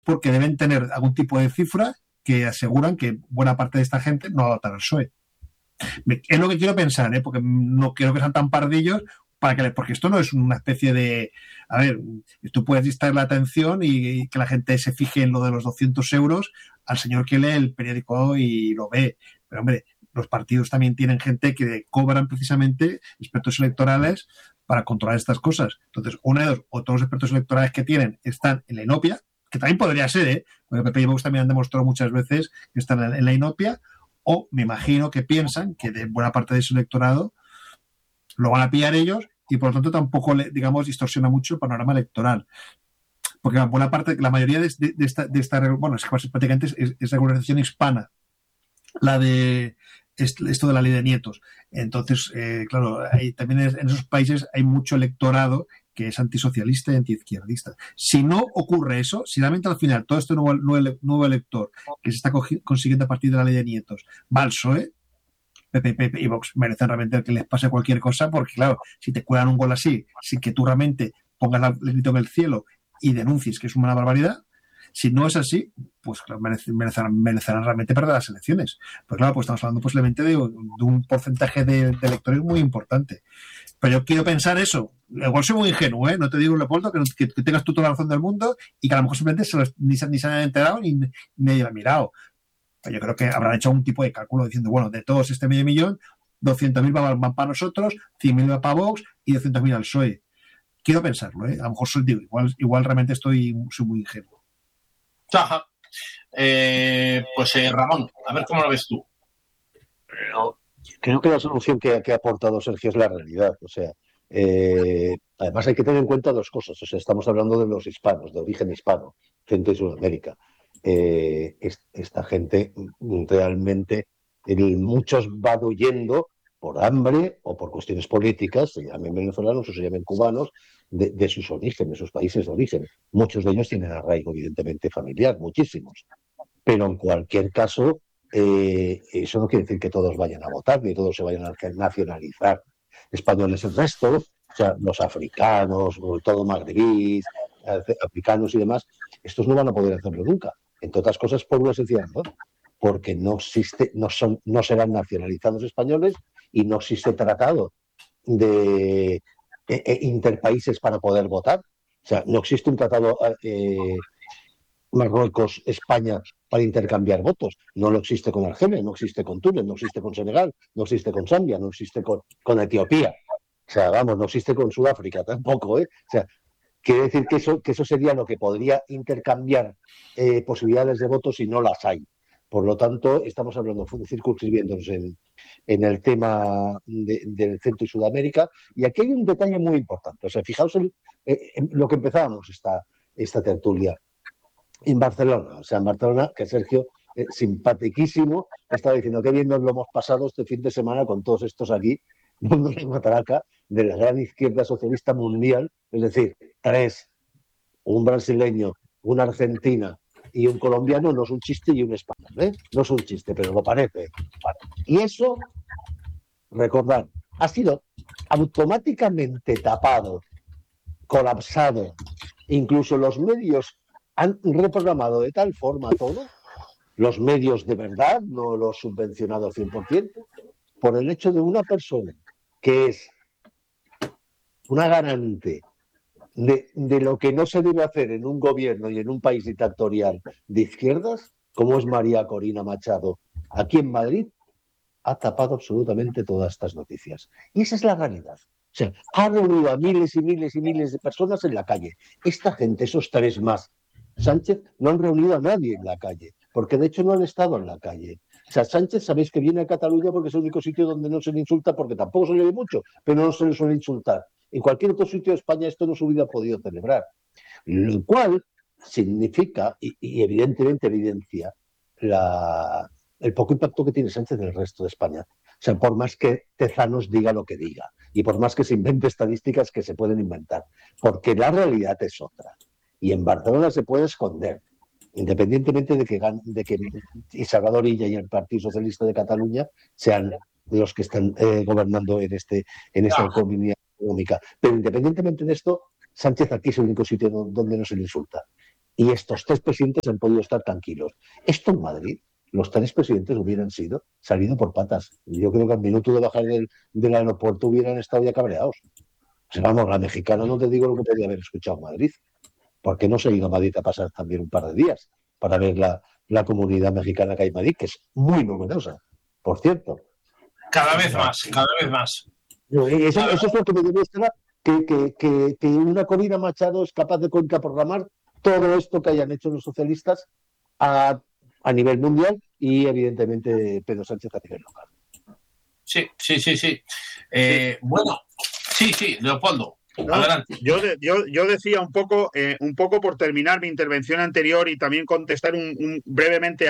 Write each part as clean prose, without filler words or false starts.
porque deben tener algún tipo de cifra que aseguran que buena parte de esta gente no va a votar al PSOE. Es lo que quiero pensar, porque no quiero que sean tan pardillos, porque esto no es una especie de... A ver, tú puedes distraer la atención y que la gente se fije en lo de los 200 euros al señor que lee el periódico y lo ve. Pero, hombre, los partidos también tienen gente que cobran precisamente expertos electorales para controlar estas cosas. Entonces, una de dos, o todos los expertos electorales que tienen están en la inopia, que también podría ser, porque PP y Vox también han demostrado muchas veces que están en la inopia, o me imagino que piensan que de buena parte de ese electorado lo van a pillar ellos y por lo tanto tampoco, digamos, distorsiona mucho el panorama electoral. Porque buena parte, la mayoría de esta bueno, es que prácticamente es regularización hispana, la de esto de la ley de nietos. Entonces, claro, también en esos países hay mucho electorado que es antisocialista y antiizquierdista. Si no ocurre eso, si realmente al final todo este nuevo elector que se está consiguiendo a partir de la ley de nietos va al PSOE, PP y Vox merecen realmente que les pase cualquier cosa, porque claro, si te cuelan un gol así, sin que tú realmente pongas el grito en el cielo y denuncies que es una barbaridad, si no es así, pues claro, merecerán realmente perder las elecciones. Pues claro, pues estamos hablando posiblemente de un porcentaje de electores muy importante. Pero yo quiero pensar eso. Igual soy muy ingenuo, no te digo, Leopoldo, que tengas tú toda la razón del mundo y que a lo mejor simplemente ni se han enterado ni nadie lo ha mirado. Pero yo creo que habrán hecho un tipo de cálculo diciendo, bueno, de todos este medio millón, 200.000 van para nosotros, 100.000 va para Vox y 200.000 al PSOE. Quiero pensarlo, a lo mejor igual realmente soy muy ingenuo. Ajá. Pues Ramón, a ver cómo lo ves tú. Creo que la solución que ha aportado Sergio es la realidad. O sea, además hay que tener en cuenta dos cosas. O sea, estamos hablando de los hispanos, de origen hispano, Centro y Sudamérica. Esta gente realmente, muchos van huyendo por hambre o por cuestiones políticas, se llamen venezolanos o se llamen cubanos, de sus orígenes, sus países de origen. Muchos de ellos tienen arraigo, evidentemente, familiar, muchísimos. Pero en cualquier caso, eso no quiere decir que todos vayan a votar, ni todos se vayan a nacionalizar españoles el resto, o sea, los africanos, todo magrebíes, africanos y demás, estos no van a poder hacerlo nunca. Entre otras cosas, por una sencilla razón, porque no serán nacionalizados españoles y no existe tratado de interpaíses para poder votar. O sea, no existe un tratado Marruecos-España para intercambiar votos. No lo existe con Argelia, no existe con Túnez, no existe con Senegal, no existe con Zambia, no existe con Etiopía. O sea, vamos, no existe con Sudáfrica tampoco, O sea, quiere decir que eso sería lo que podría intercambiar posibilidades de votos y no las hay. Por lo tanto, estamos hablando, circunscribiéndonos en el tema del Centro y Sudamérica. Y aquí hay un detalle muy importante. O sea, fijaos en lo que empezábamos esta tertulia. En Barcelona, o sea, en Barcelona, que Sergio, simpaticísimo, estaba diciendo que bien nos lo hemos pasado este fin de semana con todos estos aquí, dándole matraca de la gran izquierda socialista mundial, es decir, tres, un brasileño, una argentina y un colombiano, no es un chiste, y un español, no es un chiste, pero lo parece. Vale. Y eso, recordad, ha sido automáticamente tapado, colapsado, incluso los medios han reprogramado de tal forma todo, los medios de verdad, no los subvencionados 100%, por el hecho de una persona que es una garante de lo que no se debe hacer en un gobierno y en un país dictatorial de izquierdas, como es María Corina Machado, aquí en Madrid, ha tapado absolutamente todas estas noticias. Y esa es la realidad. O sea, ha reunido a miles y miles y miles de personas en la calle. Esta gente, esos tres más, Sánchez, no han reunido a nadie en la calle, porque de hecho no han estado en la calle. O sea, Sánchez, sabéis que viene a Cataluña porque es el único sitio donde no se le insulta, porque tampoco se le ve mucho, pero no se le suele insultar. En cualquier otro sitio de España esto no se hubiera podido celebrar. Lo cual significa, y evidentemente evidencia, el poco impacto que tiene Sánchez en el resto de España. O sea, por más que Tezanos diga lo que diga, y por más que se invente estadísticas que se pueden inventar, porque la realidad es otra. Y en Barcelona se puede esconder, independientemente de que Salvador Illa y el Partido Socialista de Cataluña sean los que están gobernando en esta comunidad económica. Pero independientemente de esto, Sánchez aquí es el único sitio donde no se le insulta. Y estos 3 presidentes han podido estar tranquilos. Esto en Madrid, los 3 presidentes hubieran salido por patas. Yo creo que al minuto de bajar del aeropuerto hubieran estado ya cabreados. O sea, vamos, la mexicana no te digo lo que podía haber escuchado en Madrid. ¿Por qué no se ha ido a Madrid a pasar también un par de días para ver la comunidad mexicana que hay en Madrid, que es muy numerosa, por cierto? Cada vez más, cada vez más. Eso es lo que me demuestra que una Corina Machado es capaz de contraprogramar todo esto que hayan hecho los socialistas a nivel mundial y, evidentemente, Pedro Sánchez a nivel local. Sí. Bueno, sí, Leopoldo. No, adelante. Yo decía un poco por terminar mi intervención anterior y también contestar brevemente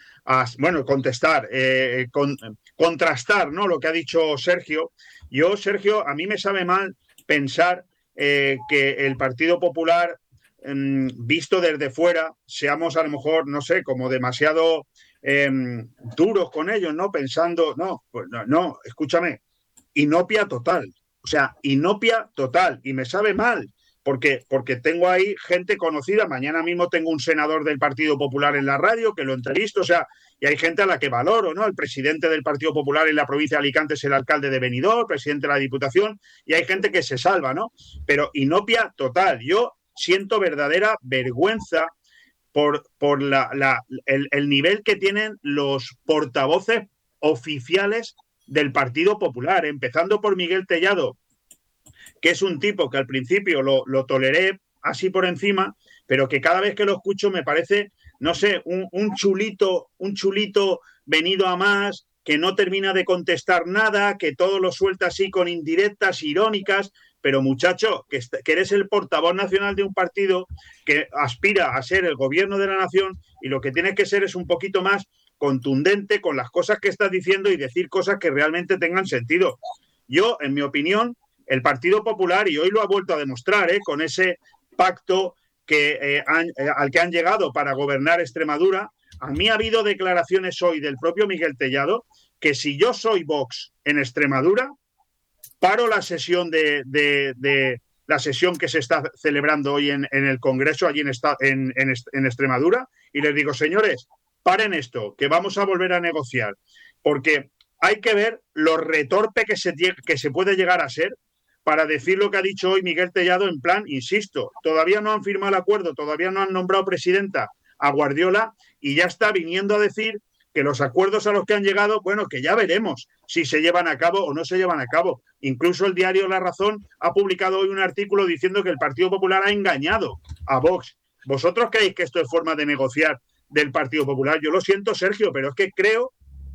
contrastar, ¿no?, lo que ha dicho Sergio. Sergio, a mí me sabe mal pensar que el Partido Popular, visto desde fuera, seamos a lo mejor, no sé, como demasiado duros con ellos, ¿no? Pensando, no, escúchame, inopia total. O sea, inopia total. Y me sabe mal, porque tengo ahí gente conocida. Mañana mismo tengo un senador del Partido Popular en la radio que lo entrevisto. O sea, y hay gente a la que valoro, ¿no? El presidente del Partido Popular en la provincia de Alicante es el alcalde de Benidorm, presidente de la Diputación, y hay gente que se salva, ¿no? Pero inopia total. Yo siento verdadera vergüenza por el nivel que tienen los portavoces oficiales del Partido Popular, empezando por Miguel Tellado, que es un tipo que al principio lo toleré así por encima, pero que cada vez que lo escucho me parece, no sé, un chulito venido a más, que no termina de contestar nada, que todo lo suelta así con indirectas irónicas. Pero, muchacho, que eres el portavoz nacional de un partido que aspira a ser el gobierno de la nación, y lo que tienes que ser es un poquito más contundente con las cosas que estás diciendo y decir cosas que realmente tengan sentido. Yo, en mi opinión, el Partido Popular, y hoy lo ha vuelto a demostrar, con ese pacto al que han llegado para gobernar Extremadura, a mí ha habido declaraciones hoy del propio Miguel Tellado que si yo soy Vox en Extremadura, paro la sesión la sesión que se está celebrando hoy en el Congreso, allí en Extremadura, y les digo, señores, paren esto, que vamos a volver a negociar, porque hay que ver lo retorpe que se puede llegar a ser para decir lo que ha dicho hoy Miguel Tellado, en plan, insisto, todavía no han firmado el acuerdo, todavía no han nombrado presidenta a Guardiola, y ya está viniendo a decir que los acuerdos a los que han llegado, bueno, que ya veremos si se llevan a cabo o no se llevan a cabo. Incluso el diario La Razón ha publicado hoy un artículo diciendo que el Partido Popular ha engañado a Vox. ¿Vosotros creéis que esto es forma de negociar del Partido Popular? Yo lo siento, Sergio, pero es que creo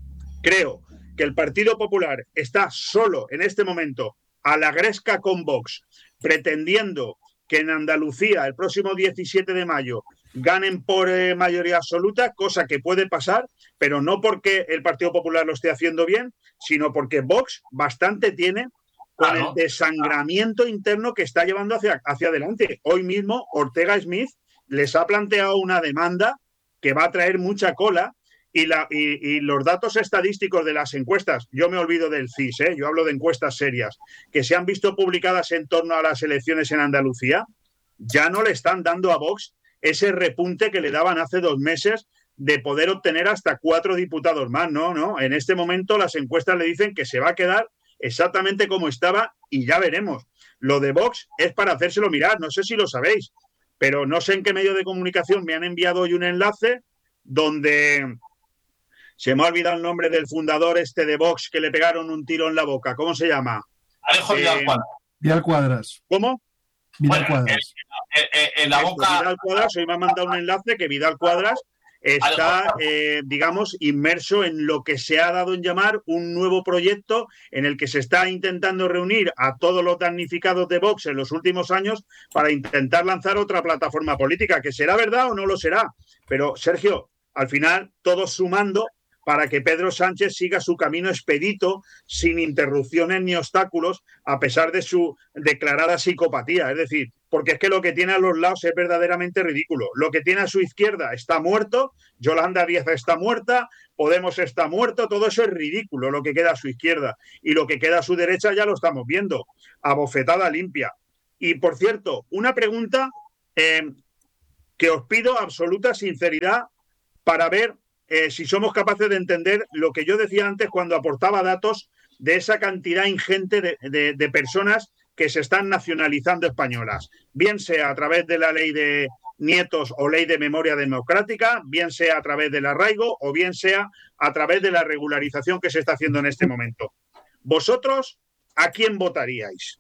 que el Partido Popular está solo en este momento a la gresca con Vox, pretendiendo que en Andalucía el próximo 17 de mayo ganen por mayoría absoluta, cosa que puede pasar, pero no porque el Partido Popular lo esté haciendo bien, sino porque Vox bastante tiene con el desangramiento interno que está llevando hacia adelante. Hoy mismo Ortega Smith les ha planteado una demanda que va a traer mucha cola, y los datos estadísticos de las encuestas, yo me olvido del CIS, yo hablo de encuestas serias, que se han visto publicadas en torno a las elecciones en Andalucía, ya no le están dando a Vox ese repunte que le daban hace 2 meses de poder obtener hasta 4 diputados más. No, en este momento las encuestas le dicen que se va a quedar exactamente como estaba, y ya veremos. Lo de Vox es para hacérselo mirar, no sé si lo sabéis, pero no sé en qué medio de comunicación me han enviado hoy un enlace donde se me ha olvidado el nombre del fundador de Vox que le pegaron un tiro en la boca. ¿Cómo se llama? Alejo Vidal Cuadras. Vidal Cuadras. ¿Cómo? Vidal Cuadras. En la boca. Vidal Cuadras, hoy me ha mandado un enlace que Vidal Cuadras está, digamos, inmerso en lo que se ha dado en llamar un nuevo proyecto en el que se está intentando reunir a todos los damnificados de Vox en los últimos años para intentar lanzar otra plataforma política, que será verdad o no lo será. Pero, Sergio, al final, todos sumando para que Pedro Sánchez siga su camino expedito, sin interrupciones ni obstáculos, a pesar de su declarada psicopatía. Es decir, porque es que lo que tiene a los lados es verdaderamente ridículo. Lo que tiene a su izquierda está muerto, Yolanda Díaz está muerta, Podemos está muerto, todo eso es ridículo, lo que queda a su izquierda. Y lo que queda a su derecha ya lo estamos viendo, a bofetada limpia. Y, por cierto, una pregunta que os pido absoluta sinceridad para ver si somos capaces de entender lo que yo decía antes cuando aportaba datos de esa cantidad ingente de personas que se están nacionalizando españolas, bien sea a través de la ley de nietos o ley de memoria democrática, bien sea a través del arraigo o bien sea a través de la regularización que se está haciendo en este momento. ¿Vosotros a quién votaríais?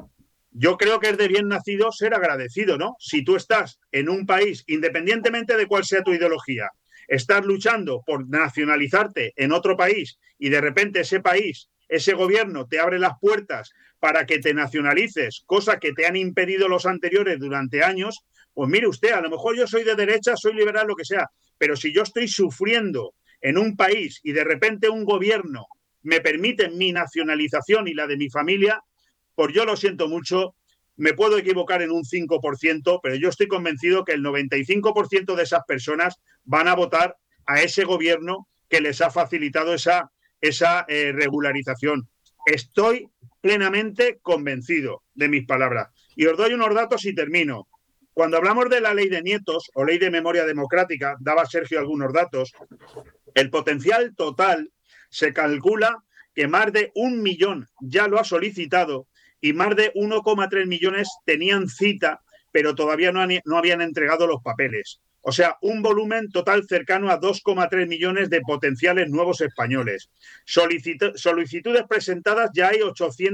Yo creo que es de bien nacido ser agradecido, ¿no? Si tú estás en un país, independientemente de cuál sea tu ideología, estás luchando por nacionalizarte en otro país y de repente ese país, ese gobierno te abre las puertas para que te nacionalices, cosa que te han impedido los anteriores durante años, pues mire usted, a lo mejor yo soy de derecha, soy liberal, lo que sea, pero si yo estoy sufriendo en un país y de repente un gobierno me permite mi nacionalización y la de mi familia, pues yo lo siento mucho, me puedo equivocar en un 5%, pero yo estoy convencido que el 95% de esas personas van a votar a ese gobierno que les ha facilitado esa regularización. Estoy plenamente convencido de mis palabras. Y os doy unos datos y termino. Cuando hablamos de la ley de nietos o ley de memoria democrática, daba Sergio algunos datos, el potencial total se calcula que más de 1 millón ya lo ha solicitado y más de 1,3 millones tenían cita, pero todavía no habían entregado los papeles. O sea, un volumen total cercano a 2,3 millones de potenciales nuevos españoles. Solicitudes presentadas ya hay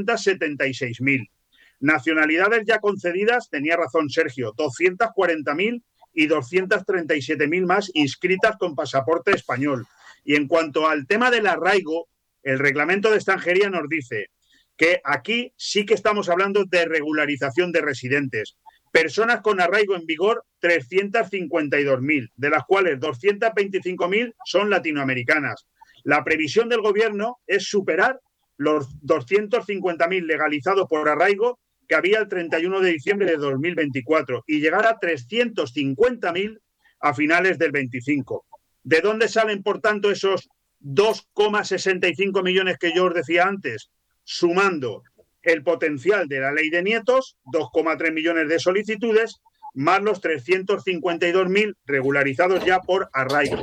876.000. Nacionalidades ya concedidas, tenía razón Sergio, 240.000 y 237.000 más inscritas con pasaporte español. Y en cuanto al tema del arraigo, el reglamento de extranjería nos dice que aquí sí que estamos hablando de regularización de residentes. Personas con arraigo en vigor, 352.000, de las cuales 225.000 son latinoamericanas. La previsión del gobierno es superar los 250.000 legalizados por arraigo que había el 31 de diciembre de 2024 y llegar a 350.000 a finales del 25. ¿De dónde salen, por tanto, esos 2,65 millones que yo os decía antes? Sumando el potencial de la ley de nietos, 2,3 millones de solicitudes, más los 352.000 regularizados ya por arraigo.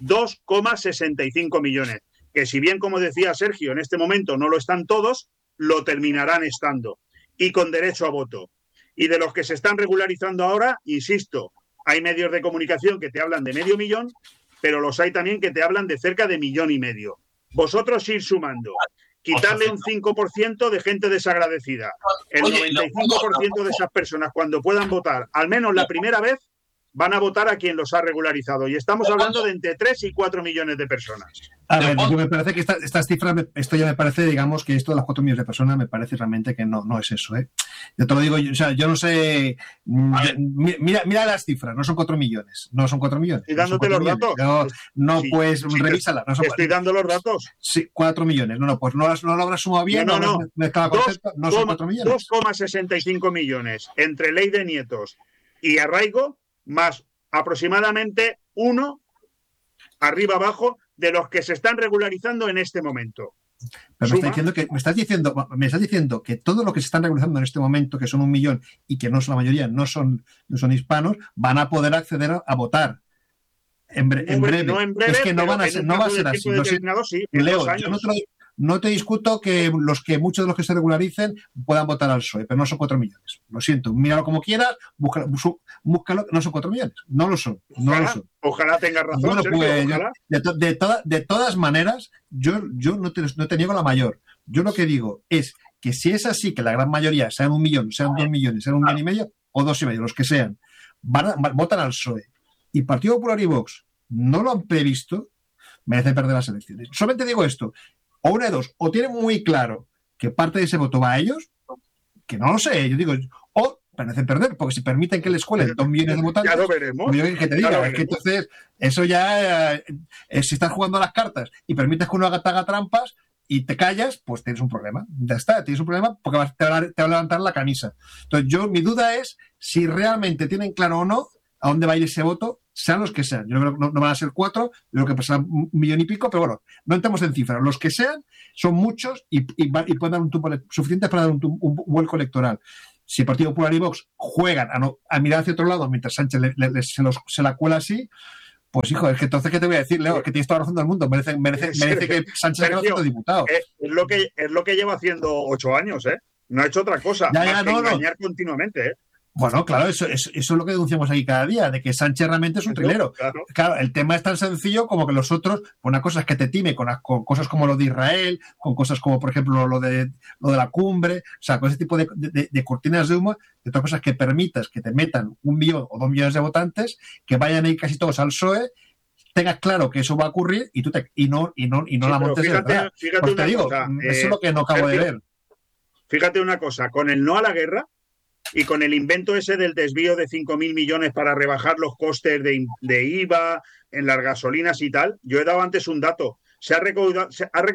2,65 millones. Que si bien, como decía Sergio, en este momento no lo están todos, lo terminarán estando. Y con derecho a voto. Y de los que se están regularizando ahora, insisto, hay medios de comunicación que te hablan de 500.000, pero los hay también que te hablan de cerca de 1,5 millones. Vosotros ir sumando, quitarle un 5% de gente desagradecida. El 95% de esas personas, cuando puedan votar, al menos la primera vez, van a votar a quien los ha regularizado. Y estamos hablando de entre 3 y 4 millones de personas. A ver, yo me parece que estas cifras, esto ya me parece, digamos, que esto de las 4 millones de personas me parece realmente que no es eso, ¿eh? Yo te lo digo, o sea, yo no sé, mira las cifras, no son 4 millones, no son 4 millones. Estoy dándote los datos. No, sí, pues sí, revísala. No estoy dando los datos. Sí, 4 millones. No, pues no lo habrás sumado bien. No son 4 millones. 2,65 millones entre ley de nietos y arraigo, más aproximadamente 1, arriba abajo, de los que se están regularizando en este momento. Pero me estás diciendo que todo lo que se están regularizando en este momento, que son 1 millón y que no son la mayoría, no son hispanos, van a poder acceder a votar en breve. No en breve, es que no va a ser así. Leo, yo no te discuto que muchos de los que se regularicen puedan votar al PSOE, pero no son 4 millones. Lo siento, míralo como quieras, búscalo, no son 4 millones. No lo son. Ojalá tengas razón. Bueno, Sergio, pues, ojalá. de todas maneras, yo no te niego la mayor. Yo lo que digo es que si es así, que la gran mayoría, sean 1 millón, sean 2 millones, sean 1,5 millones o 2,5, los que sean, votan al PSOE. Y Partido Popular y Vox no lo han previsto, merece perder las elecciones. Solamente digo esto. O una de dos, o tienen muy claro que parte de ese voto va a ellos, que no lo sé, yo digo, o parecen perder, porque si permiten que les cuelen 2 millones de votantes, ya lo veremos. Yo que te diga, es que entonces, eso ya, si estás jugando a las cartas y permites que uno haga trampas y te callas, pues tienes un problema. Ya está, tienes un problema porque te va a levantar la camisa. Entonces, mi duda es si realmente tienen claro o no a dónde va a ir ese voto, sean los que sean. Yo creo que no van a ser 4, yo creo que pasarán 1 millón y pico, pero bueno, no entremos en cifras. Los que sean son muchos y pueden dar un tumbo suficiente para dar un vuelco electoral. si el Partido Popular y Vox juegan a mirar hacia otro lado mientras Sánchez se la cuela así, pues hijo, es que entonces, ¿qué te voy a decir, Leo? Es que tienes toda la razón del mundo. Merece que Sánchez sea otro diputado. Es lo que lleva haciendo 8 años, ¿eh? No ha hecho otra cosa más que engañar continuamente, ¿eh? Bueno, claro, eso es lo que denunciamos aquí cada día, de que Sánchez realmente es un trilero. Claro, el tema es tan sencillo como que los otros, una cosa es que te time con cosas como lo de Israel, con cosas como, por ejemplo, lo de la cumbre, o sea, con ese tipo de cortinas de humo, de otras cosas que permitas que te metan 1 millón o 2 millones de votantes, que vayan a ir casi todos al PSOE, tengas claro que eso va a ocurrir y no la montes de verdad. Pues te digo, eso es lo que no acabo de ver. Fíjate una cosa, con el no a la guerra y con el invento ese del desvío de 5.000 millones para rebajar los costes de IVA en las gasolinas y tal, yo he dado antes un dato. Se ha recaudado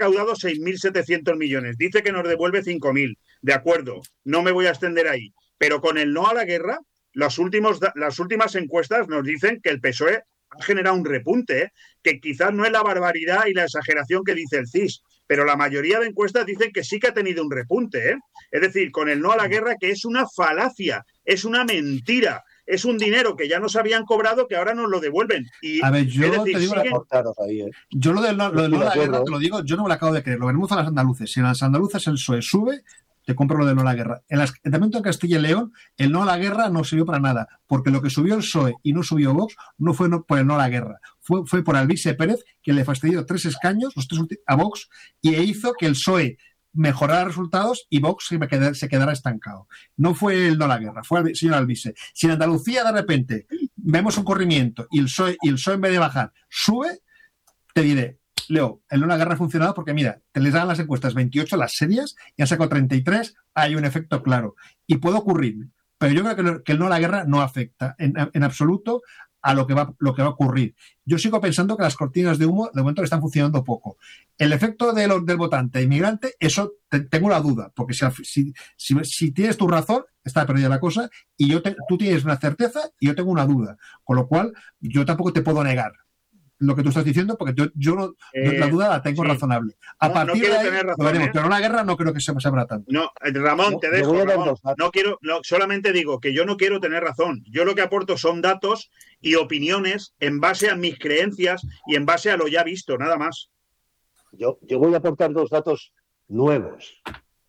6.700 millones. Dice que nos devuelve 5.000. De acuerdo, no me voy a extender ahí. Pero con el no a la guerra, las últimas encuestas nos dicen que el PSOE ha generado un repunte, ¿eh? Que quizás no es la barbaridad y la exageración que dice el CIS, pero la mayoría de encuestas dicen que sí que ha tenido un repunte, ¿eh? Es decir, con el no a la guerra, que es una falacia, es una mentira, es un dinero que ya nos habían cobrado que ahora nos lo devuelven. Y, a ver, yo es decir, te digo yo lo del no a la guerra, te lo digo, yo no me lo acabo de creer, lo veremos a las andaluces. Si en las andaluces el PSOE sube, te compro lo del no a la guerra. En el Ayuntamiento de Castilla y León, el no a la guerra no sirvió para nada, porque lo que subió el PSOE y no subió Vox no fue por el no a la guerra, fue por Alvise Pérez, que le fastidió 3 escaños, los 3 a Vox, y hizo que el PSOE mejorara resultados y Vox se quedara estancado. No fue el no a la guerra, fue el señor Alvise. Si en Andalucía de repente vemos un corrimiento y el PSOE en vez de bajar sube, te diré, Leo, el no a la guerra ha funcionado porque, mira, te les dan las encuestas 28, las serias, y han sacado 33, hay un efecto claro. Y puede ocurrir, pero yo creo que el no a la guerra no afecta en absoluto a lo que va a ocurrir. Yo sigo pensando que las cortinas de humo, de momento, están funcionando poco. El efecto del votante inmigrante, eso tengo la duda, porque si tienes tu razón, está perdida la cosa, y tú tienes una certeza y yo tengo una duda. Con lo cual, yo tampoco te puedo negar lo que tú estás diciendo, porque yo la duda la tengo razonable. A partir de ahí, razón, lo veremos, pero la guerra no creo que se abra tanto. No, Ramón, te dejo, Ramón. Solamente digo que yo no quiero tener razón. Yo lo que aporto son datos y opiniones en base a mis creencias y en base a lo ya visto, nada más. Yo voy a aportar 2 datos nuevos.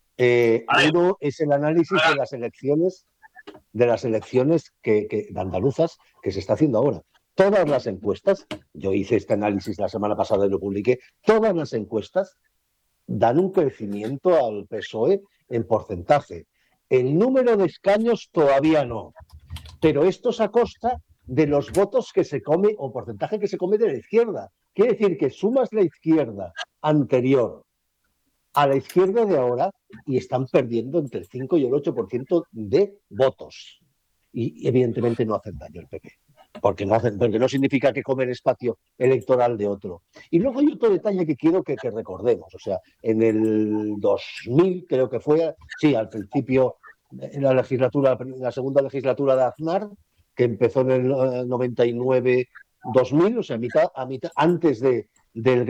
Uno es el análisis de las elecciones de andaluzas que se está haciendo ahora. Todas las encuestas, yo hice este análisis la semana pasada y lo publiqué, todas las encuestas dan un crecimiento al PSOE en porcentaje. El número de escaños todavía no, pero esto es a costa de los votos que se come o porcentaje que se come de la izquierda. Quiere decir que sumas la izquierda anterior a la izquierda de ahora y están perdiendo entre el 5 y el 8% de votos. Y evidentemente no hacen daño el PP. Porque no significa que comen espacio electoral de otro. Y luego hay otro detalle que quiero que recordemos. O sea, en el 2000, creo que fue, sí, al principio, en la segunda legislatura de Aznar, que empezó en el 99-2000, o sea, a mitad antes de la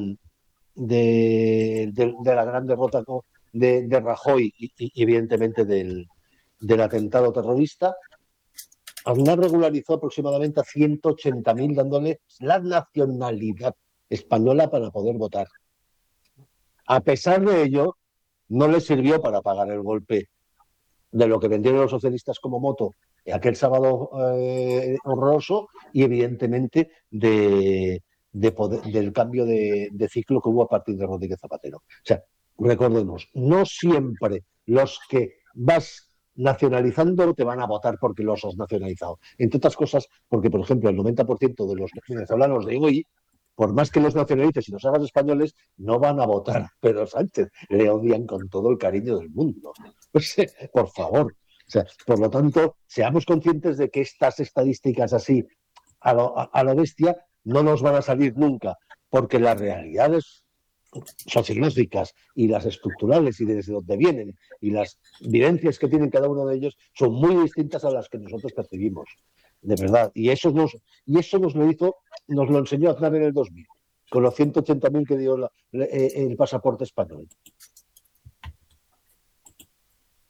gran derrota de Rajoy y evidentemente del atentado terrorista. Aznar regularizó aproximadamente a 180.000 dándole la nacionalidad española para poder votar. A pesar de ello, no le sirvió para pagar el golpe de lo que vendieron los socialistas como moto aquel sábado horroroso y evidentemente del cambio de ciclo que hubo a partir de Rodríguez Zapatero. O sea, recordemos, no siempre los que vas nacionalizando te van a votar porque los has nacionalizado. Entre otras cosas, porque, por ejemplo, el 90% de los venezolanos de hoy, por más que los nacionalices y los hagas españoles, no van a votar a Pedro Sánchez. Le odian con todo el cariño del mundo. Pues, por favor. O sea, por lo tanto, seamos conscientes de que estas estadísticas así, a lo bestia, no nos van a salir nunca, porque las realidades sociológicas y las estructurales y desde donde vienen y las vivencias que tienen cada uno de ellos son muy distintas a las que nosotros percibimos, de verdad. Y eso nos lo enseñó Aznar en el 2000, con los 180.000 que dio el pasaporte español. Sí,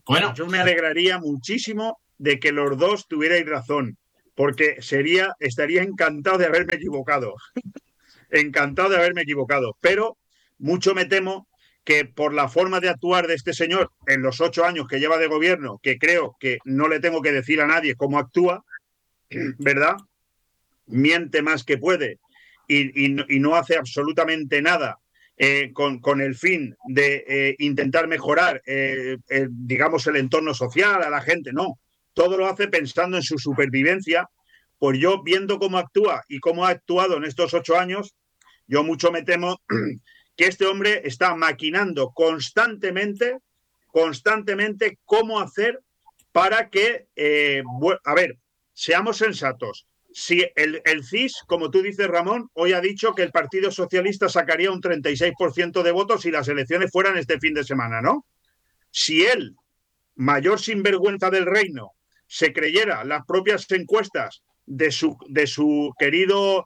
Bueno, yo me alegraría muchísimo de que los dos tuvierais razón, porque estaría encantado de haberme equivocado. Encantado de haberme equivocado. Pero mucho me temo que por la forma de actuar de este señor en los 8 años que lleva de gobierno, que creo que no le tengo que decir a nadie cómo actúa, ¿verdad? Miente más que puede y no hace absolutamente nada con el fin de intentar mejorar, digamos, el entorno social, a la gente. No, todo lo hace pensando en su supervivencia. Pues yo, viendo cómo actúa y cómo ha actuado en estos 8 años, yo mucho me temo que este hombre está maquinando constantemente cómo hacer para que, a ver, seamos sensatos. Si el CIS, como tú dices, Ramón, hoy ha dicho que el Partido Socialista sacaría un 36% de votos si las elecciones fueran este fin de semana, ¿no? Si él, mayor sinvergüenza del reino, se creyera las propias encuestas de su querido...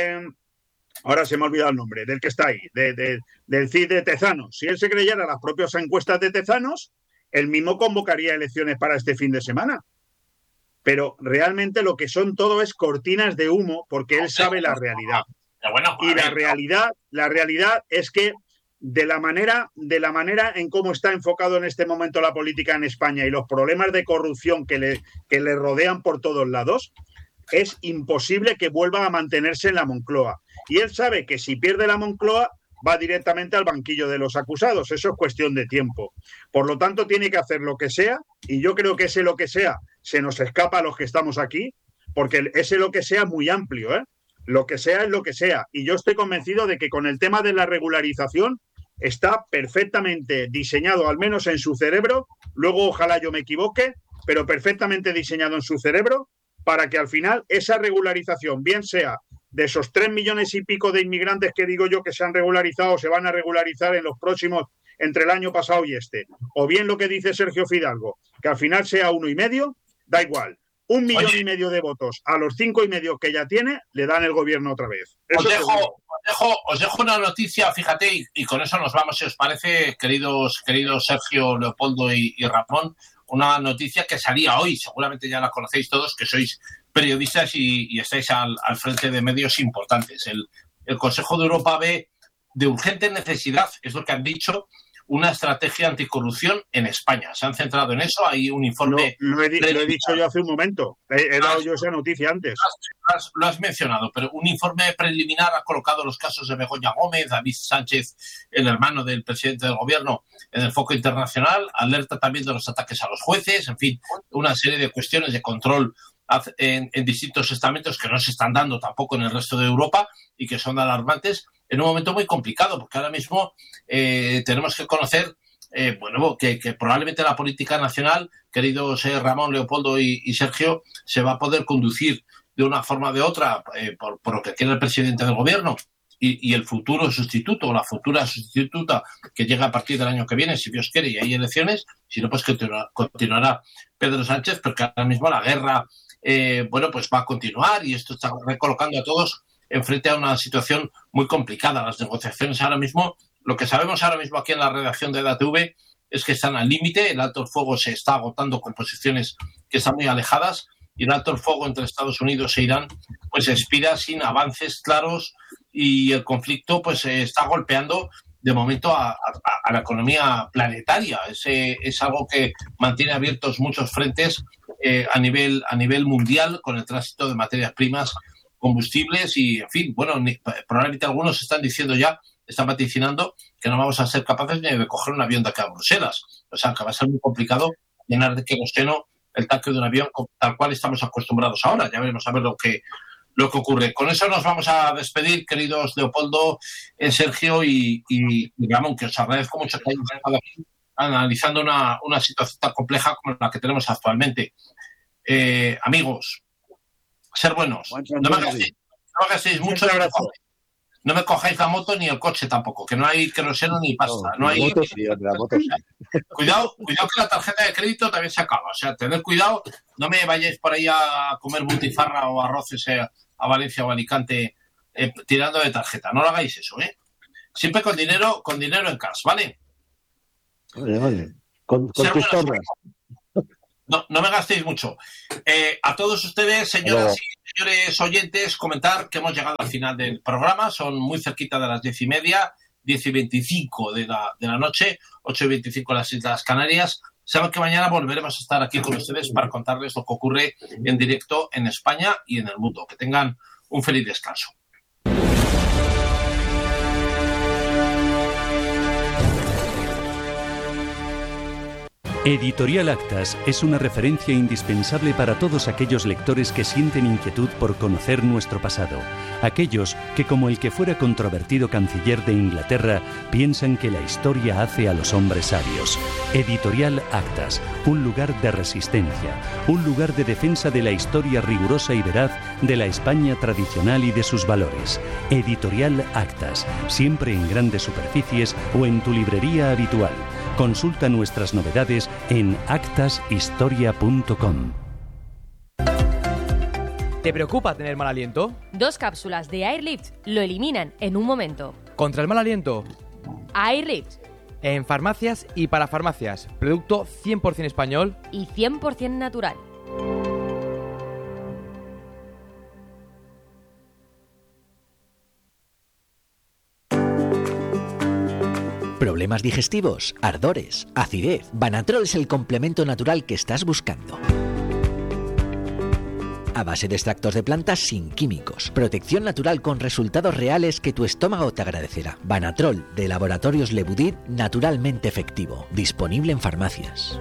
ahora se me ha olvidado el nombre, del que está ahí, del CIS de Tezanos. Si él se creyera las propias encuestas de Tezanos, él mismo convocaría elecciones para este fin de semana. Pero realmente lo que son todo es cortinas de humo, porque él sabe la realidad. Y la realidad es que de la manera en cómo está enfocado en este momento la política en España y los problemas de corrupción que le rodean por todos lados, es imposible que vuelva a mantenerse en la Moncloa. Y él sabe que si pierde la Moncloa va directamente al banquillo de los acusados. Eso es cuestión de tiempo. Por lo tanto, tiene que hacer lo que sea, y yo creo que ese lo que sea se nos escapa a los que estamos aquí, porque ese lo que sea es muy amplio, ¿eh? Lo que sea es lo que sea. Y yo estoy convencido de que con el tema de la regularización está perfectamente diseñado, al menos en su cerebro, luego ojalá yo me equivoque, pero perfectamente diseñado en su cerebro, para que al final esa regularización, bien sea de esos 3 millones y pico de inmigrantes que digo yo que se han regularizado o se van a regularizar en los próximos, entre el año pasado y este, o bien lo que dice Sergio Fidalgo, que al final sea 1,5, da igual. 1,5 millones de votos a los 5,5 que ya tiene, le dan el gobierno otra vez. Os dejo una noticia, fíjate, y con eso nos vamos, si os parece, queridos Sergio, Leopoldo y Ramón, una noticia que salía hoy, seguramente ya la conocéis todos, que sois periodistas y estáis al frente de medios importantes. El Consejo de Europa ve de urgente necesidad, es lo que han dicho, una estrategia anticorrupción en España. Se han centrado en eso, hay un informe... Lo he dicho yo hace un momento, he dado yo esa noticia antes. Lo has mencionado, pero un informe preliminar ha colocado los casos de Begoña Gómez, David Sánchez, el hermano del presidente del gobierno, en el foco internacional, alerta también de los ataques a los jueces, en fin, una serie de cuestiones de control en distintos estamentos que no se están dando tampoco en el resto de Europa y que son alarmantes en un momento muy complicado, porque ahora mismo tenemos que conocer que probablemente la política nacional, queridos Ramón, Leopoldo y Sergio, se va a poder conducir de una forma o de otra por lo que quiere el presidente del gobierno y el futuro sustituto o la futura sustituta que llega a partir del año que viene, si Dios quiere, y hay elecciones, si no, pues continuará Pedro Sánchez, porque ahora mismo la guerra pues va a continuar y esto está recolocando a todos enfrente a una situación muy complicada. Las negociaciones ahora mismo, lo que sabemos ahora mismo aquí en la redacción de EDATV es que están al límite, el alto el fuego se está agotando con posiciones que están muy alejadas y el alto el fuego entre Estados Unidos e Irán pues expira sin avances claros y el conflicto pues está golpeando de momento a la economía planetaria. Es algo que mantiene abiertos muchos frentes a nivel mundial con el tránsito de materias primas, combustibles y, en fin, probablemente algunos están diciendo ya, están vaticinando que no vamos a ser capaces ni de coger un avión de acá a Bruselas. O sea, que va a ser muy complicado llenar de queroseno el tanque de un avión tal cual estamos acostumbrados ahora. Ya veremos a ver lo que ocurre. Con eso nos vamos a despedir, queridos Leopoldo, Sergio y Ramón, que os agradezco mucho que hayáis estado aquí analizando una situación tan compleja como la que tenemos actualmente. Amigos, ser buenos. No me gastéis mucho. No me cojáis la moto ni el coche tampoco, que no hay queroseno ni pasta. No hay... La moto sí. Cuidado que la tarjeta de crédito también se acaba. O sea, tened cuidado, no me vayáis por ahí a comer butifarra o arroces a Valencia o Alicante tirando de tarjeta. No lo hagáis eso, ¿eh? Siempre con dinero en cash, ¿vale? Vale. con tus tornas. No me gastéis mucho. A todos ustedes, señoras y señores oyentes, comentar que hemos llegado al final del programa. Son muy cerquita de las 10:30, 10:25 de la noche, 8:25 en las Islas Canarias. Saben que mañana volveremos a estar aquí con ustedes para contarles lo que ocurre en directo en España y en el mundo. Que tengan un feliz descanso. Editorial Actas es una referencia indispensable para todos aquellos lectores que sienten inquietud por conocer nuestro pasado. Aquellos que, como el que fuera controvertido canciller de Inglaterra, piensan que la historia hace a los hombres sabios. Editorial Actas, un lugar de resistencia, un lugar de defensa de la historia rigurosa y veraz de la España tradicional y de sus valores. Editorial Actas, siempre en grandes superficies o en tu librería habitual. Consulta nuestras novedades en actashistoria.com. ¿Te preocupa tener mal aliento? 2 cápsulas de Airlift lo eliminan en un momento. ¿Contra el mal aliento? Airlift. En farmacias y para farmacias. Producto 100% español y 100% natural. ¿Problemas digestivos? ¿Ardores? ¿Acidez? Banatrol es el complemento natural que estás buscando. A base de extractos de plantas sin químicos. Protección natural con resultados reales que tu estómago te agradecerá. Banatrol de Laboratorios Lebudit, naturalmente efectivo. Disponible en farmacias.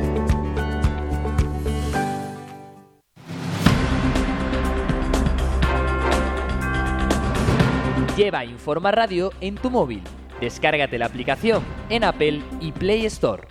Lleva Informa Radio en tu móvil. Descárgate la aplicación en Apple y Play Store.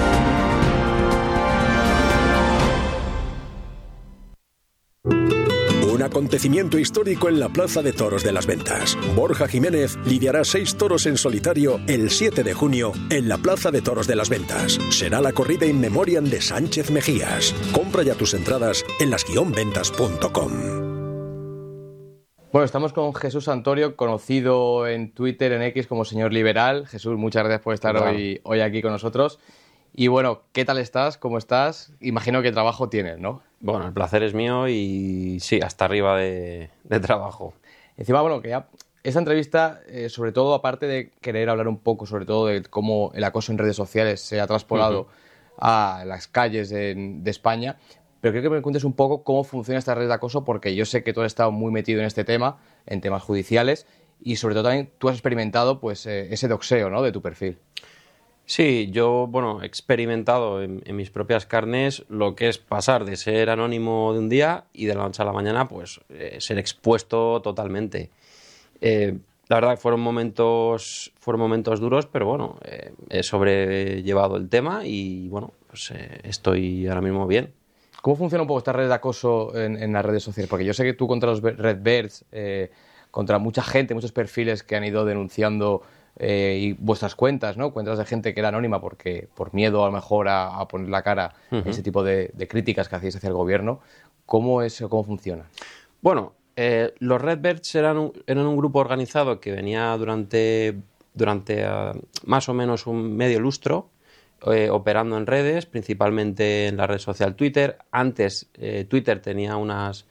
Un acontecimiento histórico en la Plaza de Toros de las Ventas. Borja Jiménez lidiará 6 toros en solitario el 7 de junio en la Plaza de Toros de las Ventas. Será la corrida in memoriam de Sánchez Mejías. Compra ya tus entradas en las-ventas.com. Bueno, estamos con Jesús Santorio, conocido en Twitter, en X como Señor Liberal. Jesús, muchas gracias por estar hoy aquí con nosotros. Y bueno, ¿qué tal estás? ¿Cómo estás? Imagino que trabajo tienes, ¿no? Bueno, el placer es mío y sí, hasta arriba de trabajo. Encima, bueno, que ya esta entrevista, sobre todo, aparte de querer hablar un poco sobre todo de cómo el acoso en redes sociales se ha traspolado a las calles de España, pero creo que me cuentes un poco cómo funciona esta red de acoso, porque yo sé que tú has estado muy metido en este tema, en temas judiciales, y sobre todo también tú has experimentado pues ese doxeo, ¿no?, de tu perfil. Sí, yo, bueno, he experimentado en mis propias carnes lo que es pasar de ser anónimo de un día y de la noche a la mañana, pues ser expuesto totalmente. La verdad que fueron momentos duros, pero bueno, he sobrellevado el tema y bueno, pues estoy ahora mismo bien. ¿Cómo funciona un poco esta red de acoso en las redes sociales? Porque yo sé que tú contra los Redbirds, contra mucha gente, muchos perfiles que han ido denunciando y vuestras cuentas, ¿no? Cuentas de gente que era anónima porque por miedo a lo mejor a poner la cara en ese tipo de críticas que hacéis hacia el gobierno. ¿Cómo funciona? Bueno, los Redbirds eran un grupo organizado que venía durante más o menos un medio lustro, operando en redes, principalmente en la red social Twitter. Antes Twitter tenía unas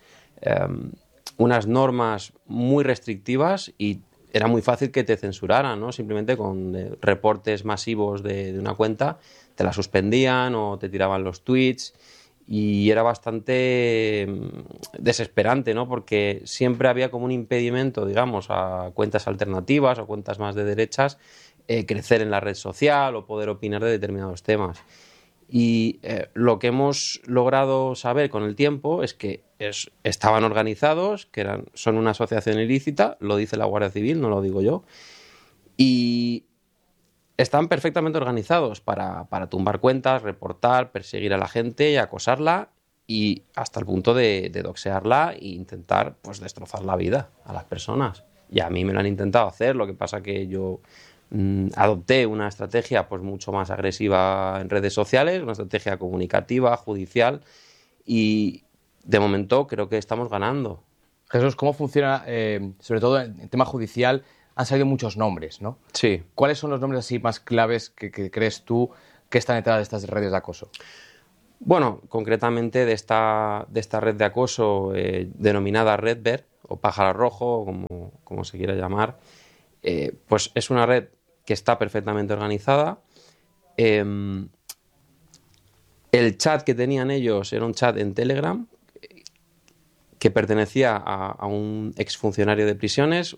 normas muy restrictivas y era muy fácil que te censuraran, ¿no? Simplemente con reportes masivos de una cuenta te la suspendían o te tiraban los tweets y era bastante desesperante, ¿no? Porque siempre había como un impedimento, digamos, a cuentas alternativas o cuentas más de derechas crecer en la red social o poder opinar de determinados temas. Y lo que hemos logrado saber con el tiempo es que estaban organizados, que son una asociación ilícita, lo dice la Guardia Civil, no lo digo yo, y están perfectamente organizados para tumbar cuentas, reportar, perseguir a la gente y acosarla y hasta el punto de doxearla e intentar pues destrozar la vida a las personas. Y a mí me lo han intentado hacer, lo que pasa que yo adopté una estrategia pues mucho más agresiva en redes sociales, una estrategia comunicativa, judicial, y de momento creo que estamos ganando. Jesús, ¿cómo funciona, sobre todo en tema judicial? Han salido muchos nombres, ¿no? Sí. ¿Cuáles son los nombres así más claves que crees tú qué están detrás de estas redes de acoso. Bueno, concretamente de esta red de acoso denominada Redbird o Pájaro Rojo, como se quiera llamar, pues es una red que está perfectamente organizada. El chat que tenían ellos era un chat en Telegram que pertenecía a un exfuncionario de prisiones,